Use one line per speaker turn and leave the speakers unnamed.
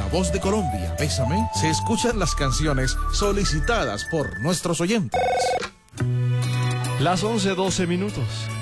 La Voz de Colombia, Bésame, se escuchan las canciones solicitadas por nuestros oyentes.
Las 11:12 minutos.